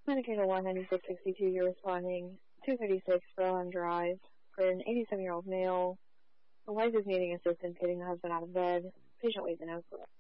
Medicaid 19662, you're responding 236 Berlin Drive for an 87-year-old male. The wife is needing assistance getting the husband out of bed. Patient weighs in Oak Brook.